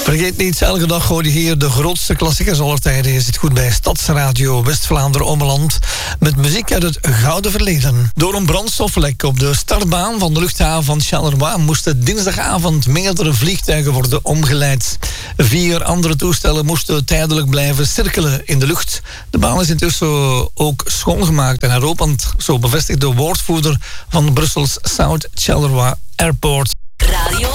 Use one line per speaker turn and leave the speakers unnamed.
Vergeet niet, elke dag hoor je hier de grootste klassiekers aller tijden. Je zit goed bij Stadsradio West-Vlaanderen-Ommeland met muziek uit het gouden verleden. Door een brandstoflek op de startbaan van de luchthaven van Charleroi moesten dinsdagavond meerdere vliegtuigen worden omgeleid. 4 andere toestellen moesten tijdelijk blijven cirkelen in de lucht. De baan is intussen ook schoongemaakt en heropend, zo bevestigt de woordvoerder van Brussels South Charleroi Airport.
Radio